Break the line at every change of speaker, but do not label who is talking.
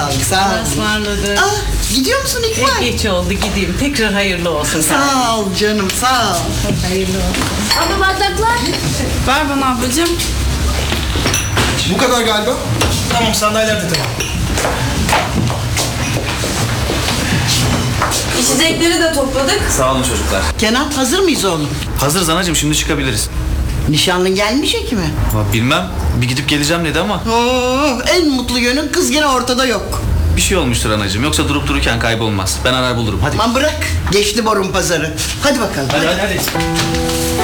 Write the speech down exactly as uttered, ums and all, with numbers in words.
ısmarladık, sağ
Allah'a
olun.
ısmarladık.
Ah, gidiyor musun İkbal?
Pek geç oldu, gideyim. Tekrar hayırlı olsun.
Sağ ol canım, sağ ol.
Hayırlı olsun.
Abla bardaklar.
Ver bana ablacığım.
Bu kadar galiba.
Tamam, sandalyeler de tamam.
İçecekleri de topladık.
Sağ olun çocuklar.
Kenan, hazır mıyız oğlum?
Hazırız anacığım, şimdi çıkabiliriz.
Nişanlın gelmeyecek mi?
Ama bilmem, bir gidip geleceğim dedi ama
Oo, en mutlu yönün kız gene ortada yok.
bir şey olmuştur anacığım. Yoksa durup dururken kaybolmaz. Ben arar bulurum. Hadi.
Aman bırak, geçti borun pazarı. Hadi bakalım.
Hadi hadi hadi.